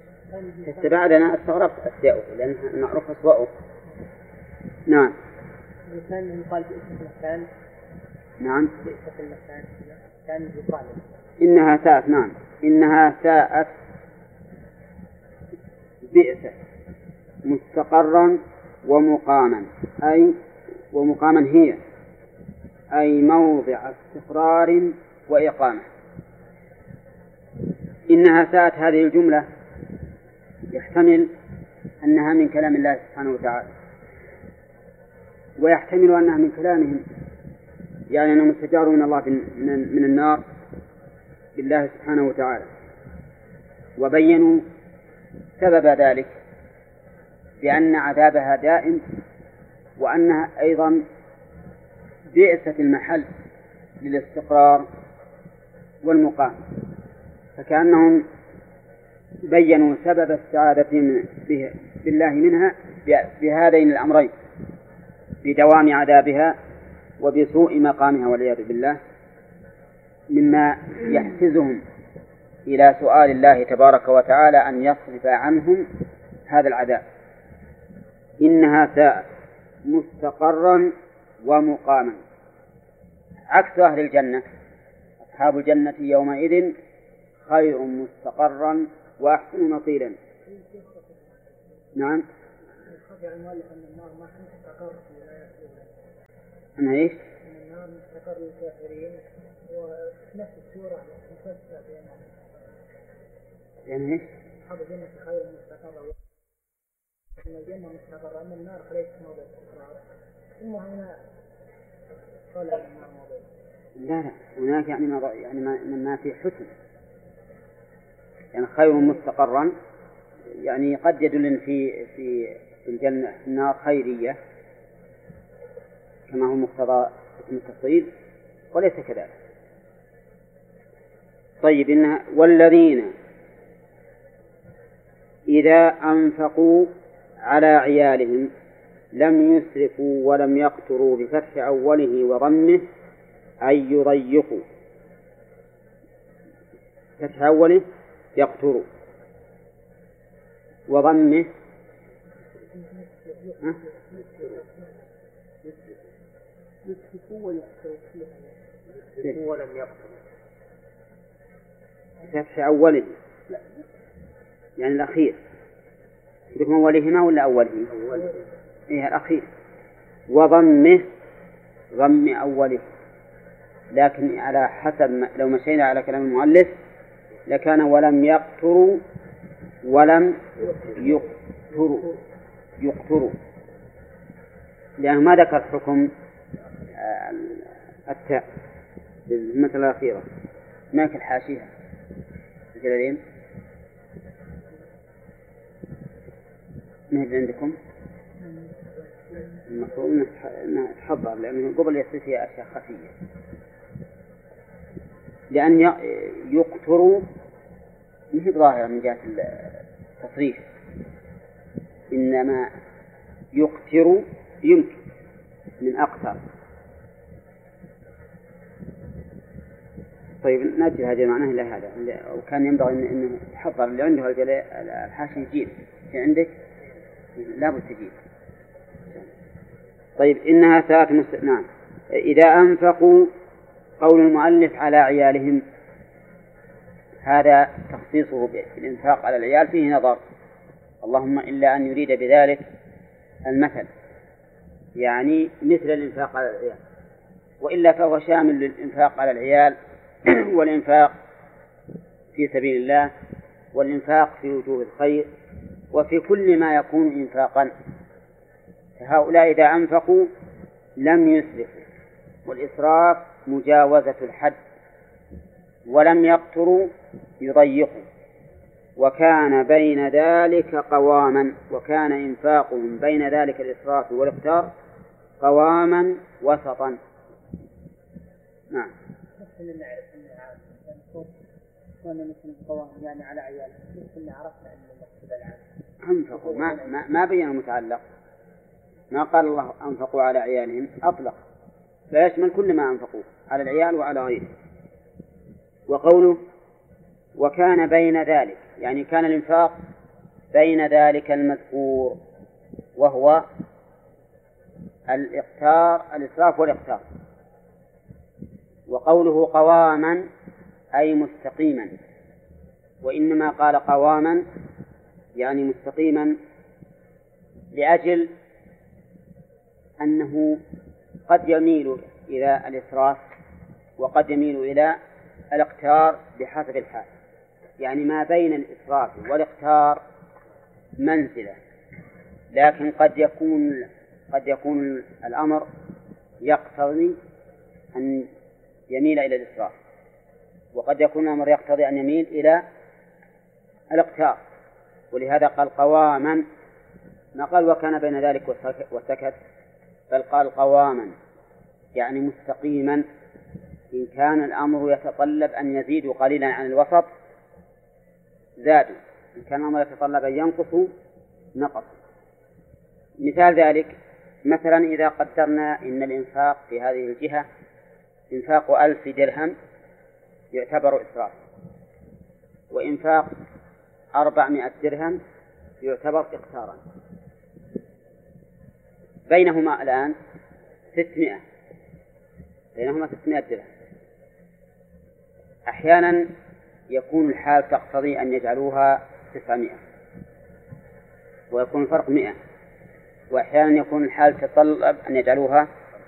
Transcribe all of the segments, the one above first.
استبعدنا استغربت أسياؤه لأنها معروف أسوأه. نعم. كان يقال باسم المكان. نعم. باسم المكان كان يقال. إنها ساءت. نعم إنها ساءت بئس مستقرا ومقاما، أي ومقاما هي أي موضع استقرار وإقامة. إنها ساءت هذه الجملة يحتمل أنها من كلام الله سبحانه وتعالى، ويحتمل أنها من كلامهم، يعني أنهم استجاروا من الله من النار بالله سبحانه وتعالى، وبينوا سبب ذلك بأن عذابها دائم، وأنها أيضا بئست المحل للاستقرار والمقام، فكأنهم بينوا سبب السعادة بالله منها بهذين الأمرين، بدوام عذابها وبسوء مقامها والعياذ بالله، مما يحفزهم إلى سؤال الله تبارك وتعالى أن يصرف عنهم هذا العذاب. إنها ساءت مستقرا ومقاما، عكس أهل الجنة. أصحاب الجنة يومئذ خير مستقرا وأحسن مقيلا. نعم. أنا إيش؟ أن النار مستقر للكافرين ونفس السورة مفسرة بينهم. يعني إيش؟ أصحاب الجنة خير مستقرا، أن الجنة مستقرة، أن النار ليست موضع استقرار. ثم هنا قال أن النار موضع. لا هناك يعني ما في حسن، يعني خير مستقرا، يعني قد يدل في الجنة النار خيرية كما هو مقتضى اسم التفصيل، وليس كذلك. طيب إنها والذين إذا أنفقوا على عيالهم لم يسرفوا ولم يقتروا بفتح أوله وضمه أي يضيقوا، فتح أوله يقتروا وضمه ولم يقتل فتح أوله يعني الأخير، يكون أولهما ولا أوله؟ إيه الأخير. وضمه ضم أوله، لكن على حسب لو مشينا على كلام المؤلف لكان ولم يقتروا ولم يقتروا، لأنه ما ذكر حكم التاء بالمثل الأخيرة، ما في الحاشية الجلالين ما عندكم المفروض أنها تحضر، لأنه قبل يصير فيها أشياء خفية، لأن يقتروا ما هي ظاهرة من جهة التصريف، إنما يقتر يمكن من أقتر. طيب نأجل هذا معناه إلى هذا، وكان ينبغي أنه يحضر اللي عنده الحاشي يجيب، في عندك لا بد تجيب. طيب إنها ساءت نعم. إذا أنفقوا، قول المؤلف على عيالهم، هذا تخصيصه بالإنفاق على العيال فيه نظر، اللهم إلا أن يريد بذلك المثل، يعني مثل الإنفاق على العيال، وإلا فهو شامل للإنفاق على العيال والإنفاق في سبيل الله والإنفاق في وجوه الخير وفي كل ما يكون إنفاقا. هؤلاء إذا أنفقوا لم يسرفوا، والإسراف مجاوزة الحد، ولم يقتروا يضيقوا، وكان بين ذلك قواما، وكان إنفاقهم بين ذلك الإسراف والاقتار قواما وسطا. نعم. نعرف أن كنا مثل القوام يعني على عيال، كنا عرفنا أن المقصود العام أنفقوا، ما بين المتعلق، ما قال الله أنفقوا على عيالهم، أطلق فيشمل كل ما أنفقوا على العيال وعلى غيره. وقوله وكان بين ذلك يعني كان الإنفاق بين ذلك المذكور وهو الإسراف والإقتار. وقوله قواما أي مستقيما، وإنما قال قواما يعني مستقيما لأجل أنه قد يميل إلى الإسراف وقد يميل إلى الاقتار بحسب الحال. يعني ما بين الإسراف والاقتار منزلة، لكن قد يكون الأمر يقتضي أن يميل إلى الإسراف، وقد يكون الأمر يقتضي أن يميل إلى الاقتار. ولهذا قال قواما، ما قال وكان بين ذلك وسكت، بل قال قواما يعني مستقيما. إن كان الأمر يتطلب أن يزيدوا قليلا عن الوسط زادوا، إن كان الأمر يتطلب أن ينقصوا نقصوا. مثال ذلك مثلا إذا قدرنا إن الإنفاق في هذه الجهة إنفاق 1000 درهم يعتبر إسراف، وإنفاق 400 درهم يعتبر إقتارا، بينهما الآن 600 درهم. أحيانا يكون الحال تقتضي أن يجعلوها 900 ويكون الفرق 100، وأحيانا يكون الحال تتطلب أن يجعلوها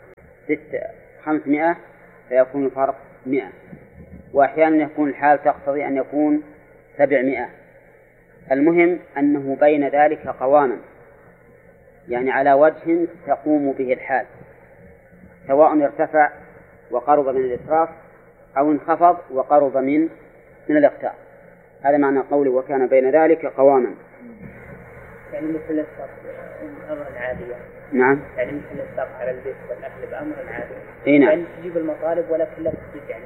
500 فيكون الفرق 100، وأحيانا يكون الحال تقتضي أن يكون 700. المهم أنه بين ذلك قواما، يعني على وجه تقوم به الحال، سواء ارتفع وقرب من الإسراف أو انخفض وقرب من الاقتار. هذا معنى قوله وكان بين ذلك قواما. يعني مثل السقف أمر عادي. نعم. يعني مثل السقف على البيت والأكل بأمر عادي. نعم. يعني تجيب المطالب ولكن لا تسرف، يعني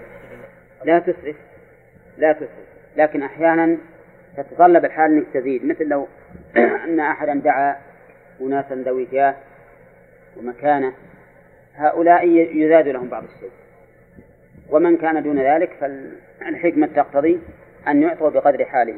لا تسرف، لكن أحيانا تتطلب الحال أنك تزيد، مثل لو أن أحدا دعا أناسا ذوي جاه ومكانة، هؤلاء يزاد لهم بعض الشيء، ومن كان دون ذلك فالحكمة تقتضي أن يعطوا بقدر حالهم.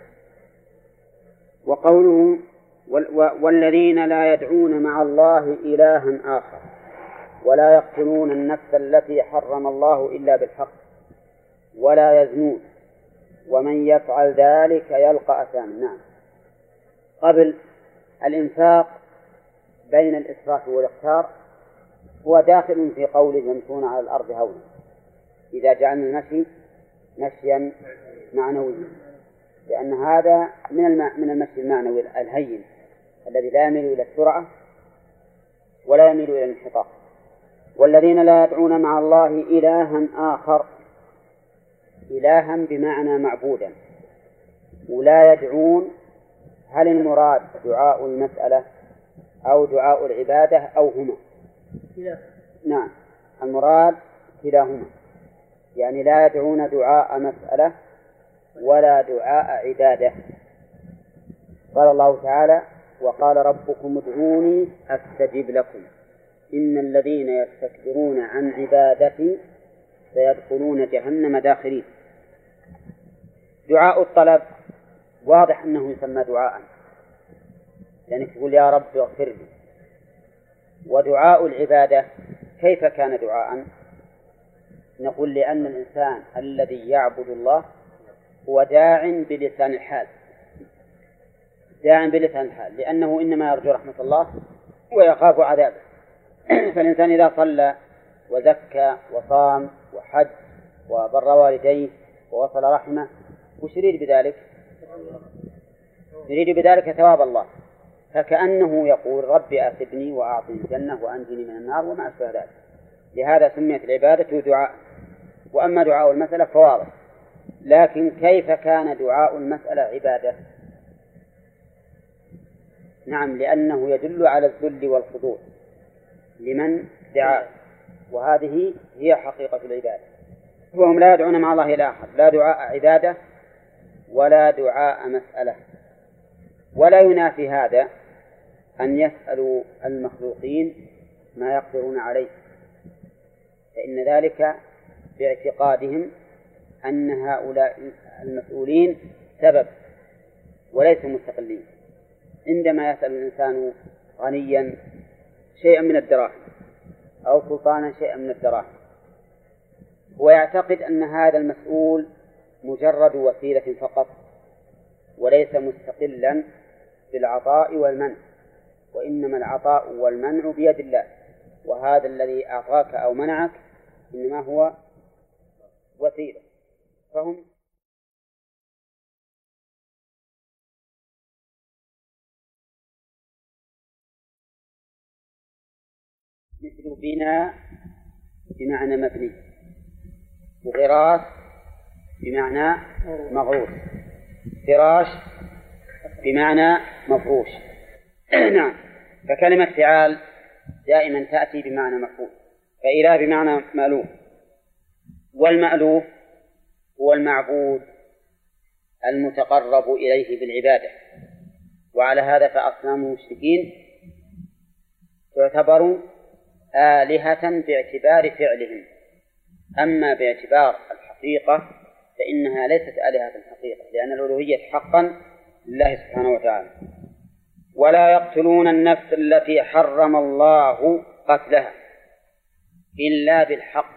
وقوله والذين لا يدعون مع الله إلها آخر ولا يقتلون النفس التي حرم الله إلا بالحق ولا يزنون ومن يفعل ذلك يلقى أثاما. نعم. قبل الإنفاق بين الإسراف والإقتار هو داخل في قول يمشون على الأرض هونا، إذا جعلنا المشي مشيا معنويا، لأن هذا من المشي المعنوي الهين الذي لا يميل إلى السرعة ولا يميل إلى الانحطاط. والذين لا يدعون مع الله إلها آخر، إلها بمعنى معبودا، ولا يدعون، هل المراد دعاء المسألة أو دعاء العبادة أو هما؟ نعم، المراد كلاهما، يعني لا يدعون دعاء مسألة ولا دعاء عبادة. قال الله تعالى وقال ربكم ادعوني أستجب لكم إن الذين يستكبرون عن عبادتي سيدخلون جهنم داخرين. دعاء الطلب واضح أنه يسمى دعاء، يعني تقول يا رب اغفر لي. ودعاء العبادة كيف كان دعاء؟ نقول لأن الإنسان الذي يعبد الله هو داع بلسان الحال، لأنه إنما يرجو رحمة الله ويخاف عذابه. فالإنسان إذا صلى وزكى وصام وحج وبر والديه ووصل رحمه، وش يريد بذلك؟ يريد بذلك ثواب الله، فكأنه يقول ربي آتبني وأعطني الجنة وأنجني من النار وما أشبه ذلك. لهذا سميت العبادة دعاء. وأما دعاء المسألة فواضح، لكن كيف كان دعاء المسألة عبادة؟ نعم، لأنه يدل على الذل والخضوع لمن دعا، وهذه هي حقيقة العبادة. وهم لا يدعون مع الله إلى آخر، لا دعاء عبادة ولا دعاء مسألة. ولا ينافي هذا أن يسألوا المخلوقين ما يقدرون عليه، فإن ذلك باعتقادهم أن هؤلاء المسؤولين سبب، وليسوا مستقلين. عندما يسأل الإنسان غنيا شيئا من الدراهم أو سلطانا شيئا من الدراهم ويعتقد أن هذا المسؤول مجرد وسيلة فقط وليس مستقلا بالعطاء والمنع، وإنما العطاء والمنع بيد الله، وهذا الذي أعطاك أو منعك إنما هو وسيلة. فهم مثل بناء بمعنى مبني، وغراس بمعنى مغروس، فراش بمعنى مفروش. نعم. فكلمة فعال دائما تأتي بمعنى مفعول، فإله بمعنى مألوف، والمألوف هو المعبود المتقرب إليه بالعبادة. وعلى هذا فأصنام المشركين تعتبر آلهة باعتبار فعلهم، أما باعتبار الحقيقة فإنها ليست آلهة الحقيقة، لأن الألوهية حقا لله سبحانه وتعالى. ولا يقتلون النفس التي حرم الله قتلها إلا بالحق.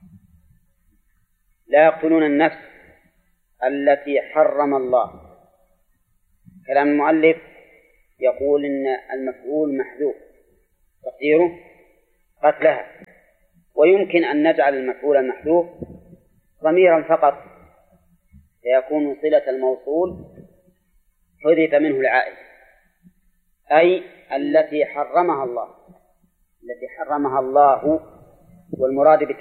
لا يقتلون النفس التي حرم الله. كلام المؤلف يقول إن المفعول محذوف تقديره قتلها، ويمكن أن نجعل المفعول المحذوف ضميرا فقط فيكون صلة الموصول حذف منه العائد، أي التي حرمها الله، التي حرمها الله، والمراد